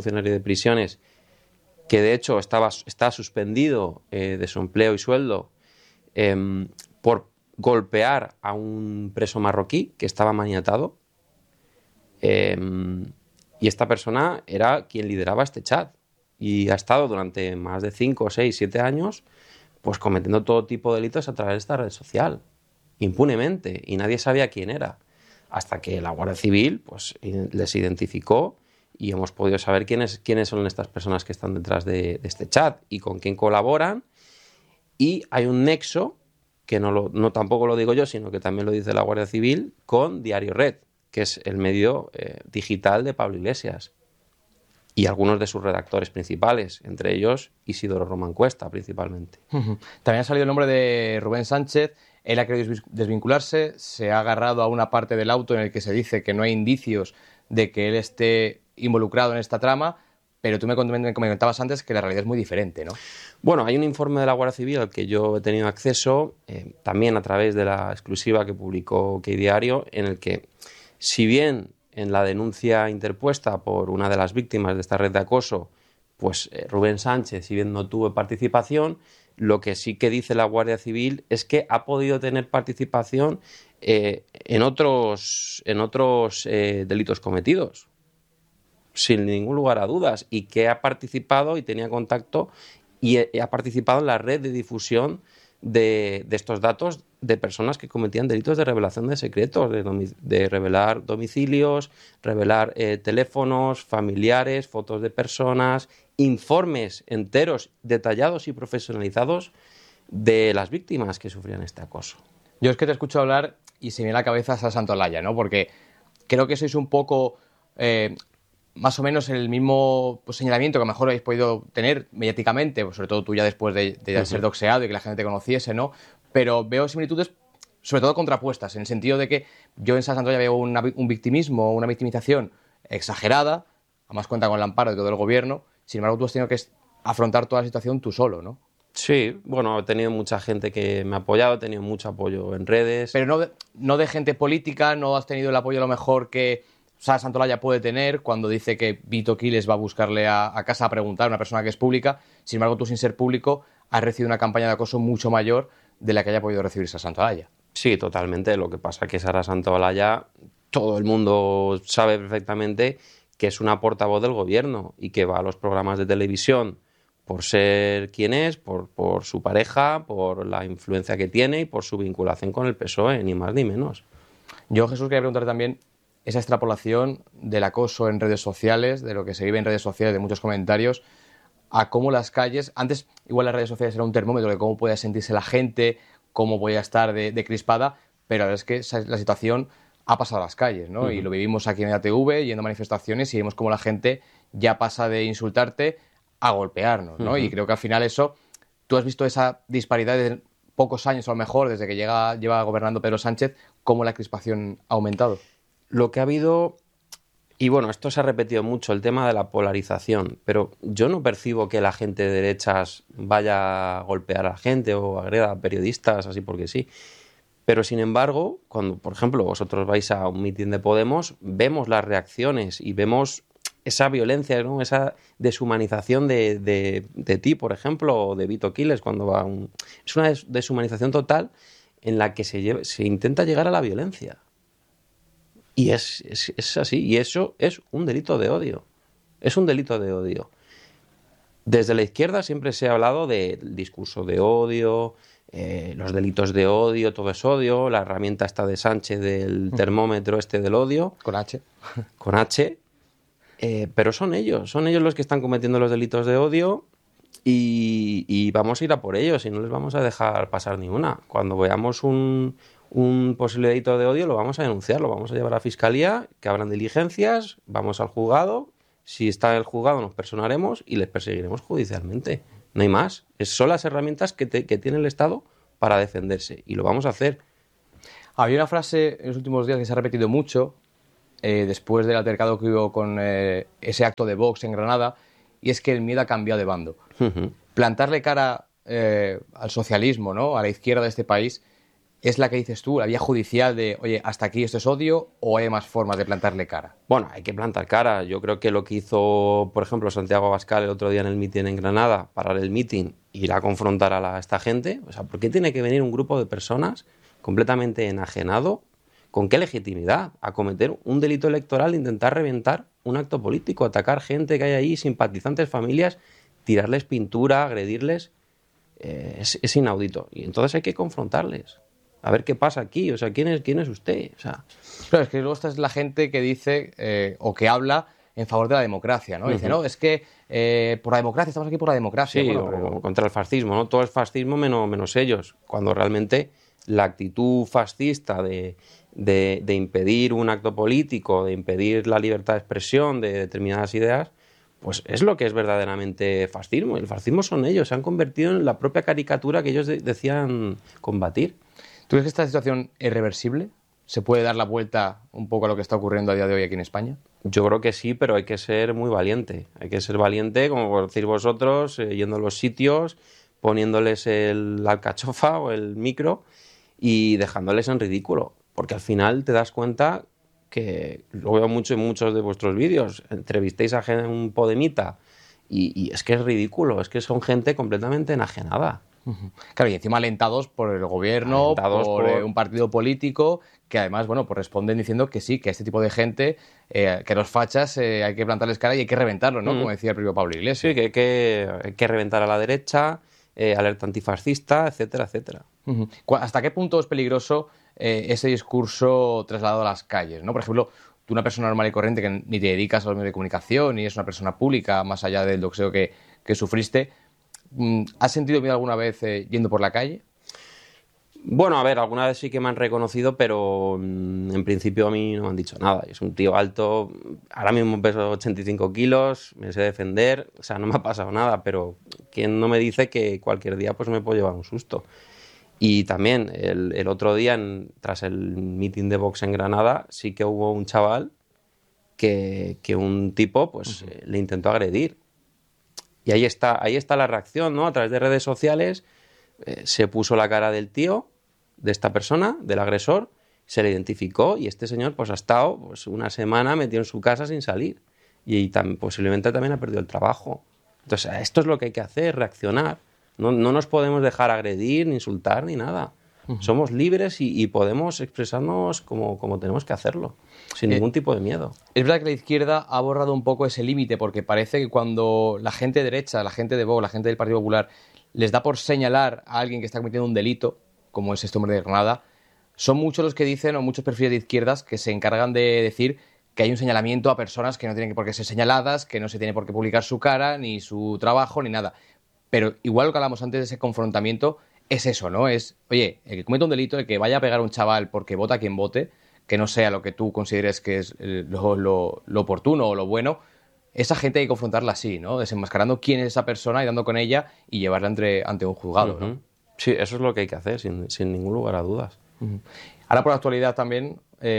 que de hecho está suspendido de su empleo y sueldo por golpear a un preso marroquí que estaba maniatado. Y esta persona era quien lideraba este chat y ha estado durante más de 5, 6, 7 años pues cometiendo todo tipo de delitos a través de esta red social, impunemente, y nadie sabía quién era, hasta que la Guardia Civil pues les identificó y hemos podido saber quiénes son estas personas que están detrás de este chat y con quién colaboran. Y hay un nexo, que no tampoco lo digo yo, sino que también lo dice la Guardia Civil, con Diario Red, que es el medio digital de Pablo Iglesias, y algunos de sus redactores principales, entre ellos Isidoro Román Cuesta, principalmente. También ha salido el nombre de Rubén Sánchez. Él ha querido desvincularse, se ha agarrado a una parte del auto en el que se dice que no hay indicios de que él esté involucrado en esta trama, pero tú me comentabas antes que la realidad es muy diferente, ¿no? Bueno, hay un informe de la Guardia Civil al que yo he tenido acceso, también a través de la exclusiva que publicó Key Diario, en el que, si bien en la denuncia interpuesta por una de las víctimas de esta red de acoso, pues Rubén Sánchez, si bien no tuvo participación, lo que sí que dice la Guardia Civil es que ha podido tener participación en otros delitos cometidos, sin ningún lugar a dudas, y que ha participado y tenía contacto y ha participado en la red de difusión de estos datos de personas que cometían delitos de revelación de secretos, de revelar domicilios, revelar teléfonos, familiares, fotos de personas, informes enteros, detallados y profesionalizados de las víctimas que sufrían este acoso. Yo es que te escucho hablar y se me viene a la cabeza Sara Santolaya, ¿no? Porque creo que sois un poco más o menos el mismo señalamiento que a lo mejor habéis podido tener mediáticamente, pues sobre todo tú ya después de ser doxeado y que la gente te conociese, ¿no? Pero veo similitudes, sobre todo contrapuestas, en el sentido de que yo en Sara Santolaya veo un victimismo, una victimización exagerada, además cuenta con el amparo de todo el gobierno. Sin embargo, tú has tenido que afrontar toda la situación tú solo, ¿no? Sí, bueno, he tenido mucha gente que me ha apoyado, he tenido mucho apoyo en redes. Pero no de gente política, no has tenido el apoyo a lo mejor que Sara Santolaya puede tener cuando dice que Vito Quiles va a buscarle a casa a preguntar a una persona que es pública. Sin embargo, tú sin ser público has recibido una campaña de acoso mucho mayor de la que haya podido recibir Sara Santolaya. Sí, totalmente. Lo que pasa es que Sara Santolaya, todo el mundo sabe perfectamente que es una portavoz del gobierno y que va a los programas de televisión por ser quien es, por su pareja, por la influencia que tiene y por su vinculación con el PSOE, ni más ni menos. Yo, Jesús, quería preguntar también esa extrapolación del acoso en redes sociales, de lo que se vive en redes sociales, de muchos comentarios, a cómo las calles... Antes, igual las redes sociales era un termómetro de cómo podía sentirse la gente, cómo podía estar de crispada, pero la verdad es que la situación ha pasado a las calles, ¿no? Y lo vivimos aquí en ATV, yendo a manifestaciones, y vemos cómo la gente ya pasa de insultarte a golpearnos, ¿no? Y creo que al final eso... Tú has visto esa disparidad de pocos años, a lo mejor, desde que lleva gobernando Pedro Sánchez, cómo la crispación ha aumentado. Lo que ha habido, y bueno, esto se ha repetido mucho, el tema de la polarización, pero yo no percibo que la gente de derechas vaya a golpear a la gente o agreda a periodistas así porque sí. Pero sin embargo, cuando, por ejemplo, vosotros vais a un mitin de Podemos, vemos las reacciones y vemos esa violencia, ¿no? Esa deshumanización de ti, por ejemplo, o de Vito Quiles cuando va a un... Es una deshumanización total en la que se intenta llegar a la violencia. Y es así, y eso es un delito de odio. Es un delito de odio. Desde la izquierda siempre se ha hablado del discurso de odio, los delitos de odio, todo es odio, la herramienta esta de Sánchez del termómetro este del odio. Con H. Con H. Pero son ellos los que están cometiendo los delitos de odio y vamos a ir a por ellos y no les vamos a dejar pasar ni una. Cuando veamos un posible delito de odio lo vamos a denunciar, lo vamos a llevar a Fiscalía, que abran diligencias, vamos al juzgado, si está en el juzgado nos personaremos y les perseguiremos judicialmente. No hay más. Son las herramientas que tiene el Estado para defenderse, y lo vamos a hacer. Había una frase en los últimos días que se ha repetido mucho después del altercado que hubo con ese acto de Vox en Granada, y es que el miedo ha cambiado de bando. Plantarle cara al socialismo, ¿no?, a la izquierda de este país, ¿es la que dices tú, la vía judicial de, oye, hasta aquí esto es odio, o hay más formas de plantarle cara? Bueno, hay que plantar cara. Yo creo que lo que hizo, por ejemplo, Santiago Abascal el otro día en el mitin en Granada, parar el mitin, ir a confrontar a esta gente, o sea, ¿por qué tiene que venir un grupo de personas completamente enajenado? ¿Con qué legitimidad? A cometer un delito electoral, intentar reventar un acto político, atacar gente que hay ahí, simpatizantes, familias, tirarles pintura, agredirles. Es inaudito. Y entonces hay que confrontarles. A ver qué pasa aquí. O sea, ¿quién es usted? O sea, claro, es que luego esta es la gente que dice o que habla en favor de la democracia, ¿no? Dice, no, es que por la democracia, estamos aquí por la democracia. Sí, bueno, o contra el fascismo, ¿no? Todo es fascismo menos ellos. Cuando realmente la actitud fascista de impedir un acto político, de impedir la libertad de expresión de determinadas ideas, pues es lo que es verdaderamente fascismo. El fascismo son ellos, se han convertido en la propia caricatura que ellos decían combatir. ¿Tú crees que esta situación es reversible? ¿Se puede dar la vuelta un poco a lo que está ocurriendo a día de hoy aquí en España? Yo creo que sí, pero hay que ser muy valiente. Hay que ser valiente, como decís vosotros, yendo a los sitios, poniéndoles la alcachofa o el micro y dejándoles en ridículo. Porque al final te das cuenta que, lo veo mucho en muchos de vuestros vídeos, entrevistéis a un podemita y es que es ridículo, es que son gente completamente enajenada. Claro, y encima alentados por el gobierno, por un partido político, que además, bueno, pues responden diciendo que sí, que este tipo de gente, que los fachas hay que plantarles cara y hay que reventarlos, ¿no? Como decía el propio Pablo Iglesias. Sí, que hay que reventar a la derecha, alerta antifascista, etcétera, etcétera. ¿Hasta qué punto es peligroso ese discurso trasladado a las calles, ¿no? Por ejemplo, tú, una persona normal y corriente que ni te dedicas a los medios de comunicación, ni es una persona pública, más allá del doxeo que sufriste, ¿has sentido miedo alguna vez yendo por la calle? Bueno, a ver, alguna vez sí que me han reconocido, pero en principio a mí no me han dicho nada. Es un tío alto, ahora mismo peso 85 kilos, me sé defender, o sea, no me ha pasado nada, pero ¿quién no me dice que cualquier día pues me puedo llevar un susto? Y también el otro día, tras el mitin de Vox en Granada, sí que hubo un chaval que un tipo pues le intentó agredir. Y ahí está la reacción, ¿no? A través de redes sociales se puso la cara del tío, de esta persona, del agresor, se le identificó y este señor pues ha estado pues, una semana metido en su casa sin salir y posiblemente también ha perdido el trabajo. Entonces esto es lo que hay que hacer, reaccionar. No nos podemos dejar agredir, ni insultar, ni nada. Somos libres y podemos expresarnos como tenemos que hacerlo, sin ningún tipo de miedo. Es verdad que la izquierda ha borrado un poco ese límite, porque parece que cuando la gente derecha, la gente de Vox, la gente del Partido Popular, les da por señalar a alguien que está cometiendo un delito, como es este hombre de Granada, son muchos los que dicen, o muchos perfiles de izquierdas, que se encargan de decir que hay un señalamiento a personas que no tienen por qué ser señaladas, que no se tiene por qué publicar su cara, ni su trabajo, ni nada. Pero igual lo que hablamos antes de ese confrontamiento es eso, ¿no? Es, oye, el que cometa un delito, el que vaya a pegar a un chaval porque vota a quien vote, que no sea lo que tú consideres que es lo oportuno o lo bueno, esa gente hay que confrontarla así, ¿no? Desenmascarando quién es esa persona y dando con ella y llevarla ante un juzgado, ¿no? Sí, eso es lo que hay que hacer, sin ningún lugar a dudas. Ahora, por la actualidad también,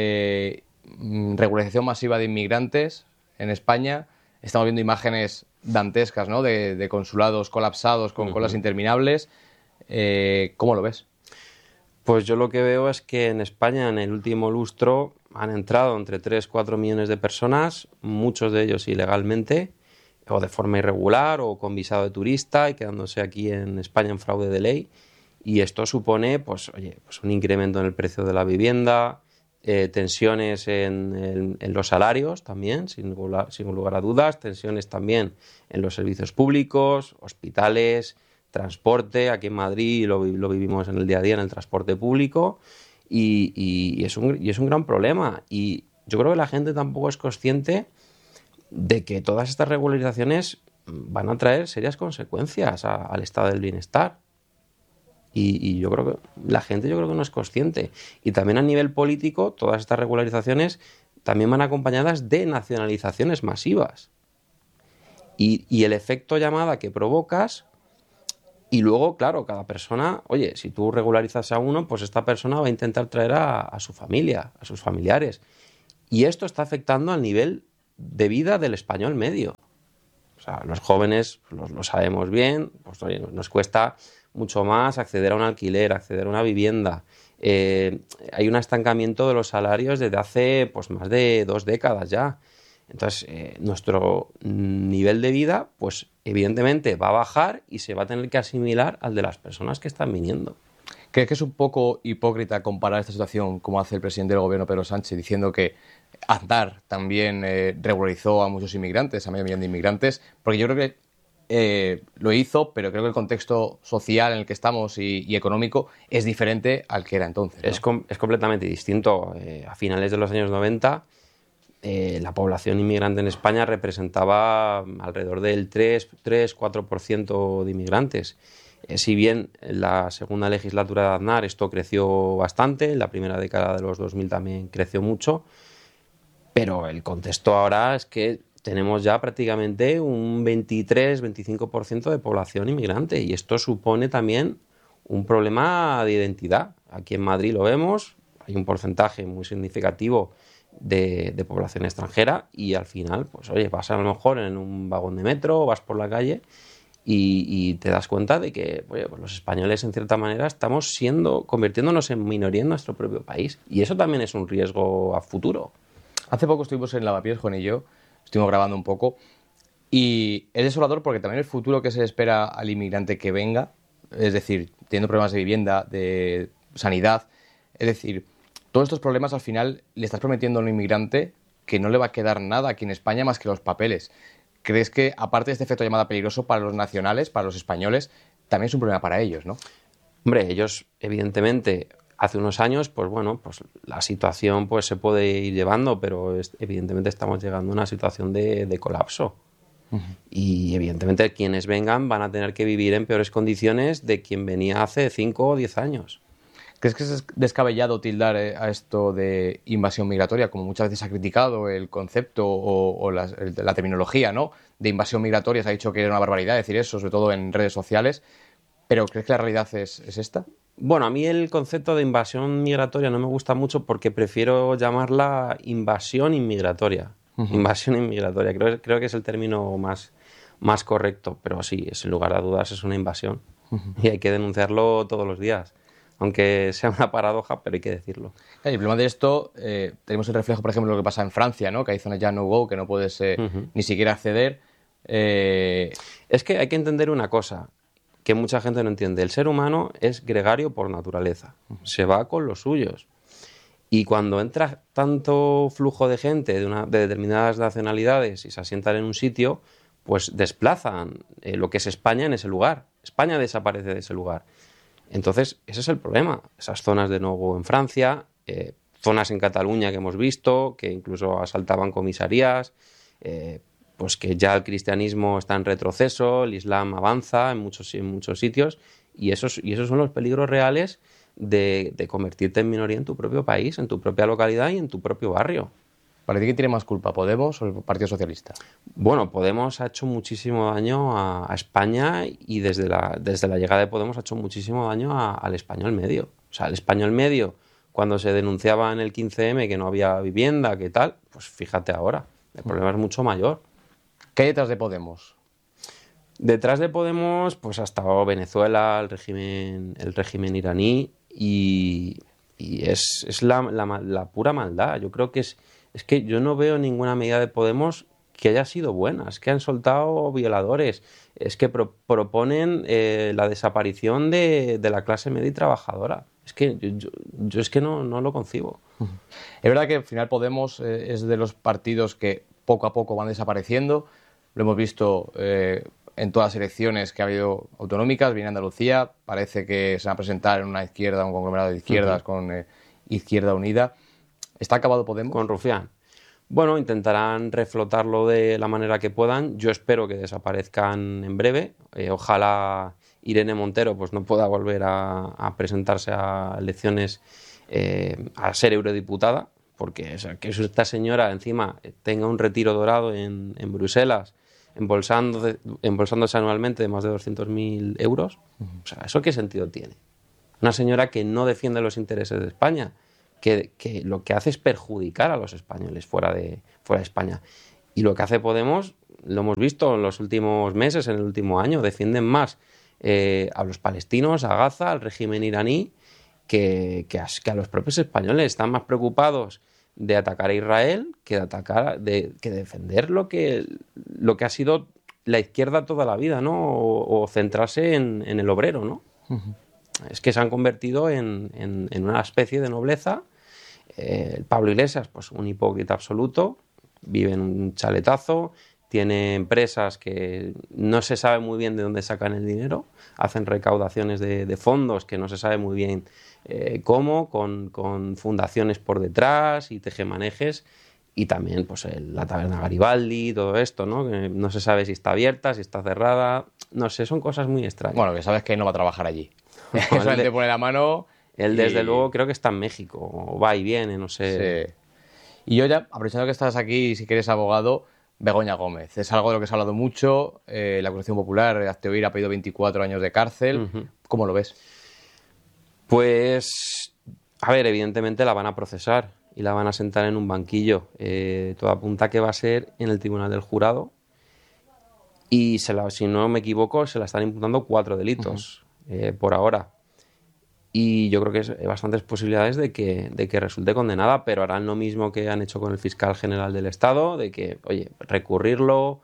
regularización masiva de inmigrantes en España. Estamos viendo imágenes dantescas, ¿no? De consulados colapsados con colas interminables. ¿Cómo lo ves? Pues yo lo que veo es que en España, en el último lustro, han entrado entre 3-4 millones de personas, muchos de ellos ilegalmente, o de forma irregular, o con visado de turista, y quedándose aquí en España en fraude de ley. Y esto supone, pues un incremento en el precio de la vivienda, tensiones en los salarios también, sin lugar a dudas, tensiones también en los servicios públicos, hospitales, transporte. Aquí en Madrid lo vivimos en el día a día en el transporte público y es un gran problema. Y yo creo que la gente tampoco es consciente de que todas estas regularizaciones van a traer serias consecuencias al estado del bienestar. Y yo creo que la gente que no es consciente. Y también a nivel político, todas estas regularizaciones también van acompañadas de nacionalizaciones masivas. Y el efecto llamada que provocas Y luego, claro, cada persona, oye, si tú regularizas a uno, pues esta persona va a intentar traer a su familia, a sus familiares. Y esto está afectando al nivel de vida del español medio. O sea, los jóvenes lo sabemos bien, pues oye, nos cuesta mucho más acceder a un alquiler, acceder a una vivienda. Hay un estancamiento de los salarios desde hace pues más de 2 décadas ya. Entonces, nuestro nivel de vida, pues evidentemente va a bajar y se va a tener que asimilar al de las personas que están viniendo. ¿Crees que es un poco hipócrita comparar esta situación como hace el presidente del gobierno, Pedro Sánchez, diciendo que Aznar también regularizó a muchos inmigrantes, a medio millón de inmigrantes? Porque yo creo que lo hizo, pero creo que el contexto social en el que estamos y económico es diferente al que era entonces, ¿no? Es completamente distinto. A finales de los años 90, la población inmigrante en España representaba alrededor del 3-4% de inmigrantes. Si bien en la segunda legislatura de Aznar esto creció bastante, en la primera década de los 2000 también creció mucho, pero el contexto ahora es que tenemos ya prácticamente un 23-25% de población inmigrante y esto supone también un problema de identidad. Aquí en Madrid lo vemos, hay un porcentaje muy significativo de población extranjera y al final, pues oye, vas a lo mejor en un vagón de metro, vas por la calle y te das cuenta de que oye, pues los españoles en cierta manera estamos convirtiéndonos en minoría en nuestro propio país y eso también es un riesgo a futuro. Hace poco estuvimos en Lavapiés, Juan y yo, estuvimos grabando un poco y es desolador porque también el futuro que se espera al inmigrante que venga, es decir, teniendo problemas de vivienda, de sanidad, es decir, todos estos problemas al final le estás prometiendo a un inmigrante que no le va a quedar nada aquí en España más que los papeles. ¿Crees que, aparte de este efecto llamada peligroso para los nacionales, para los españoles, también es un problema para ellos, ¿no? Hombre, ellos, evidentemente, hace unos años, pues bueno, pues la situación pues se puede ir llevando, pero evidentemente estamos llegando a una situación de colapso. Uh-huh. Y evidentemente quienes vengan van a tener que vivir en peores condiciones de quien venía hace 5 o 10 años. ¿Crees que es descabellado tildar a esto de invasión migratoria, como muchas veces se ha criticado el concepto o la terminología, ¿no?, de invasión migratoria? Se ha dicho que era una barbaridad decir eso, sobre todo en redes sociales, pero ¿crees que la realidad es esta? Bueno, a mí el concepto de invasión migratoria no me gusta mucho porque prefiero llamarla invasión inmigratoria. Uh-huh. Invasión inmigratoria, creo que es el término más correcto, pero sí, sin lugar a dudas es una invasión. Uh-huh. Y hay que denunciarlo todos los días. Aunque sea una paradoja, pero hay que decirlo. Y el problema de esto, tenemos el reflejo, por ejemplo, de lo que pasa en Francia, ¿no?, que hay zonas ya no-go, que no puedes uh-huh. ni siquiera acceder. Es que hay que entender una cosa, que mucha gente no entiende. El ser humano es gregario por naturaleza, uh-huh. se va con los suyos. Y cuando entra tanto flujo de gente de determinadas nacionalidades y se asientan en un sitio, pues desplazan lo que es España en ese lugar. España desaparece de ese lugar. Entonces, ese es el problema. Esas zonas de no-go en Francia, zonas en Cataluña que hemos visto, que incluso asaltaban comisarías, pues que ya el cristianismo está en retroceso, el islam avanza en muchos sitios, y esos son los peligros reales de convertirte en minoría en tu propio país, en tu propia localidad y en tu propio barrio. ¿Para ti quién tiene más culpa, Podemos o el Partido Socialista? Bueno, Podemos ha hecho muchísimo daño a España y desde la llegada de Podemos ha hecho muchísimo daño al español medio. O sea, el español medio, cuando se denunciaba en el 15M que no había vivienda, que tal, pues fíjate ahora, el problema es mucho mayor. ¿Qué hay detrás de Podemos? Detrás de Podemos, pues ha estado Venezuela, el régimen iraní y es la pura maldad. Yo creo que es que yo no veo ninguna medida de Podemos que haya sido buena. Es que han soltado violadores, es que proponen la desaparición de la clase media y trabajadora. Es que yo es que no lo concibo. Es verdad que al final Podemos es de los partidos que poco a poco van desapareciendo. Lo hemos visto en todas las elecciones que ha habido autonómicas. Viene Andalucía, parece que se va a presentar en una izquierda, un conglomerado de izquierdas, uh-huh. con Izquierda Unida. ¿Está acabado Podemos? Con Rufián. Bueno, intentarán reflotarlo de la manera que puedan. Yo espero que desaparezcan en breve. Ojalá Irene Montero pues no pueda volver a presentarse a elecciones a ser eurodiputada, porque o sea, que esta señora encima tenga un retiro dorado en Bruselas, embolsándose anualmente de más de 200.000 euros. O sea, ¿eso qué sentido tiene? Una señora que no defiende los intereses de España, que lo que hace es perjudicar a los españoles fuera de España. Y lo que hace Podemos, lo hemos visto en los últimos meses, en el último año, defienden más a los palestinos, a Gaza, al régimen iraní, que a los propios españoles. Están más preocupados de atacar a Israel que de defender lo que ha sido la izquierda toda la vida, ¿no? O centrarse en el obrero, ¿no? Uh-huh. Es que se han convertido en una especie de nobleza. Pablo Iglesias, pues un hipócrita absoluto, vive en un chaletazo, tiene empresas que no se sabe muy bien de dónde sacan el dinero, hacen recaudaciones de fondos que no se sabe muy bien cómo, con fundaciones por detrás y tejemanejes, y también pues la taberna Garibaldi, todo esto, ¿no? Que no se sabe si está abierta, si está cerrada, no sé, son cosas muy extrañas. Bueno, que sabes que no va a trabajar allí. Solamente pone la mano. Él, desde luego, creo que está en México, o va y viene, no sé. Sí. Y yo ya, aprovechando que estás aquí, si que eres abogado, Begoña Gómez. Es algo de lo que se ha hablado mucho, la acusación popular, hazte oír, ha pedido 24 años de cárcel. Uh-huh. ¿Cómo lo ves? Pues, a ver, evidentemente la van a procesar y la van a sentar en un banquillo. Todo apunta que va a ser en el Tribunal del Jurado. Y si no me equivoco, se la están imputando 4 delitos por ahora. Y yo creo que hay bastantes posibilidades de que resulte condenada, pero harán lo mismo que han hecho con el fiscal general del Estado, de que, oye, recurrirlo,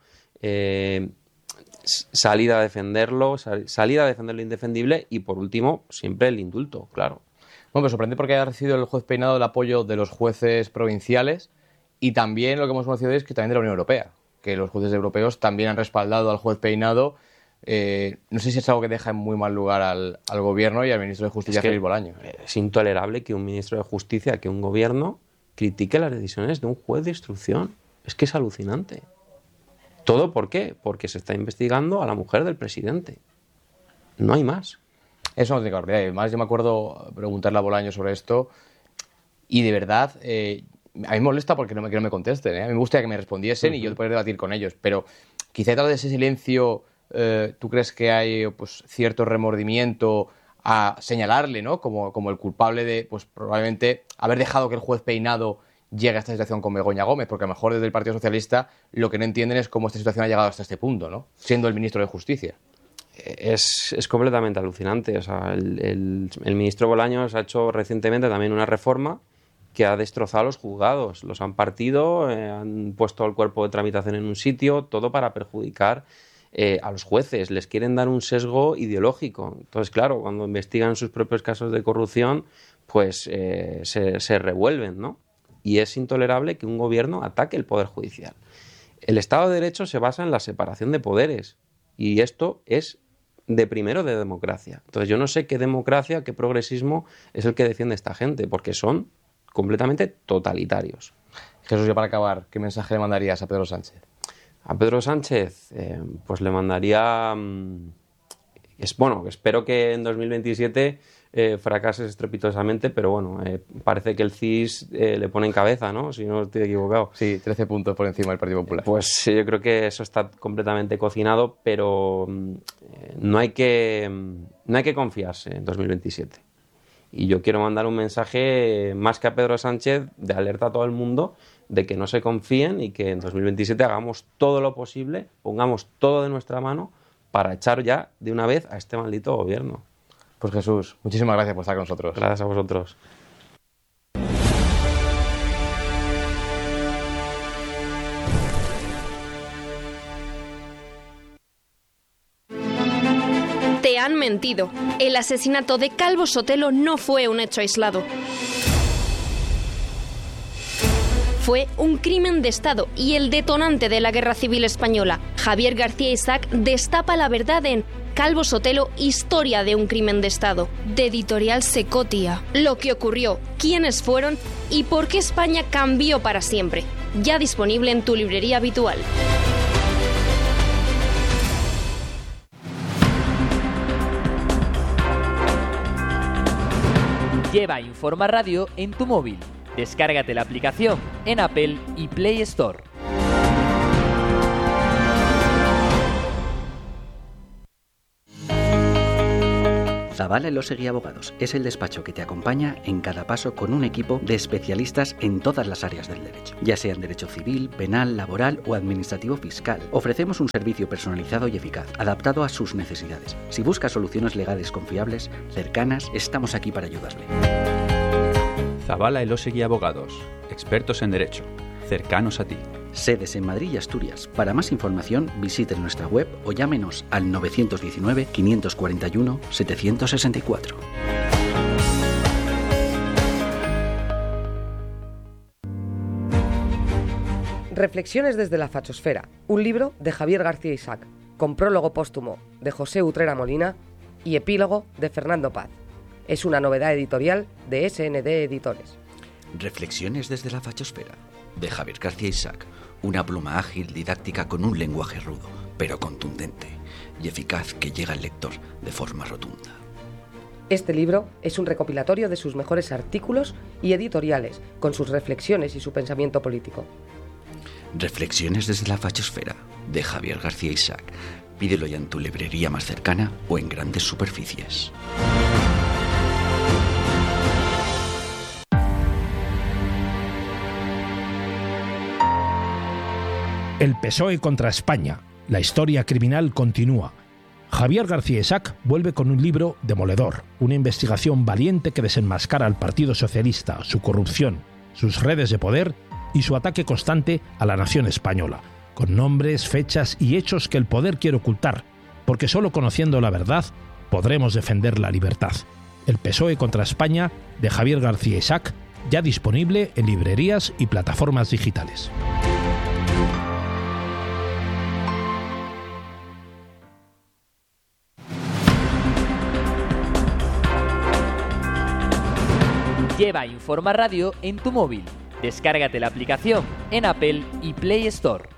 salir a defenderlo indefendible y, por último, siempre el indulto, claro. Bueno, me sorprende porque ha recibido el juez Peinado el apoyo de los jueces provinciales y también lo que hemos conocido es que también de la Unión Europea, que los jueces europeos también han respaldado al juez Peinado. No sé si es algo que deja en muy mal lugar al gobierno y al ministro de Justicia, Félix Bolaño. Es intolerable que un ministro de Justicia, que un gobierno critique las decisiones de un juez de instrucción. Es que es alucinante. ¿Todo por qué? Porque se está investigando a la mujer del presidente. No hay más. Eso no tiene que olvidar. Además, yo me acuerdo preguntarle a Bolaño sobre esto y de verdad a mí me molesta porque no me contesten. A mí me gustaría que me respondiesen y yo poder debatir con ellos. Pero quizá detrás de ese silencio... ¿tú crees que hay pues, cierto remordimiento a señalarle, ¿no? como el culpable de pues probablemente haber dejado que el juez Peinado llegue a esta situación con Begoña Gómez? Porque a lo mejor desde el Partido Socialista lo que no entienden es cómo esta situación ha llegado hasta este punto, ¿no? Siendo el ministro de Justicia. Es completamente alucinante. O sea, el ministro Bolaños ha hecho recientemente también una reforma que ha destrozado a los juzgados. Los han partido, han puesto el cuerpo de tramitación en un sitio, todo para perjudicar a los jueces. Les quieren dar un sesgo ideológico. Entonces, claro, cuando investigan sus propios casos de corrupción, pues se revuelven, ¿no? Y es intolerable que un gobierno ataque el Poder Judicial. El Estado de Derecho se basa en la separación de poderes y esto es de primero de democracia. Entonces, yo no sé qué democracia, qué progresismo es el que defiende esta gente, porque son completamente totalitarios. Jesús, ya para acabar, ¿qué mensaje le mandarías a Pedro Sánchez? A Pedro Sánchez, pues le mandaría... espero que en 2027 fracase estrepitosamente, pero bueno, parece que el CIS le pone en cabeza, ¿no? Si no estoy equivocado. Sí, 13 puntos por encima del Partido Popular. Pues yo creo que eso está completamente cocinado, pero no hay que confiarse en 2027. Y yo quiero mandar un mensaje, más que a Pedro Sánchez, de alerta a todo el mundo, de que no se confíen y que en 2027 hagamos todo lo posible, pongamos todo de nuestra mano para echar ya de una vez a este maldito gobierno. Pues Jesús, muchísimas gracias por estar con nosotros. Gracias a vosotros. Te han mentido. El asesinato de Calvo Sotelo no fue un hecho aislado. Fue un crimen de Estado y el detonante de la Guerra Civil Española. Javier García Isaac destapa la verdad en Calvo Sotelo, historia de un crimen de Estado, de Editorial Secotia. Lo que ocurrió, quiénes fueron y por qué España cambió para siempre. Ya disponible en tu librería habitual. Lleva Informa Radio en tu móvil. Descárgate la aplicación en Apple y Play Store. Zavala Elosegui Abogados es el despacho que te acompaña en cada paso con un equipo de especialistas en todas las áreas del derecho, ya sea en derecho civil, penal, laboral o administrativo fiscal. Ofrecemos un servicio personalizado y eficaz, adaptado a sus necesidades. Si buscas soluciones legales confiables, cercanas, estamos aquí para ayudarle. Zavala Elosegui Abogados, expertos en derecho, cercanos a ti. Sedes en Madrid y Asturias. Para más información, visite nuestra web o llámenos al 919-541-764. Reflexiones desde la fachosfera, un libro de Javier García Isaac, con prólogo póstumo de José Utrera Molina y epílogo de Fernando Paz. Es una novedad editorial de SND Editores. Reflexiones desde la fachosfera, de Javier García Isaac, una pluma ágil, didáctica, con un lenguaje rudo, pero contundente y eficaz que llega al lector de forma rotunda. Este libro es un recopilatorio de sus mejores artículos y editoriales, con sus reflexiones y su pensamiento político. Reflexiones desde la fachosfera, de Javier García Isaac. Pídelo ya en tu librería más cercana o en grandes superficies. El PSOE contra España. La historia criminal continúa. Javier García Isaac vuelve con un libro demoledor, una investigación valiente que desenmascara al Partido Socialista, su corrupción, sus redes de poder y su ataque constante a la nación española, con nombres, fechas y hechos que el poder quiere ocultar, porque solo conociendo la verdad podremos defender la libertad. El PSOE contra España, de Javier García Isaac, ya disponible en librerías y plataformas digitales. Lleva Informa Radio en tu móvil. Descárgate la aplicación en Apple y Play Store.